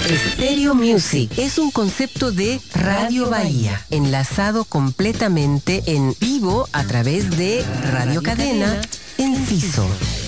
Stereo Music es un concepto de Radio Bahía, enlazado completamente en vivo a través de Radio Cadena Enciso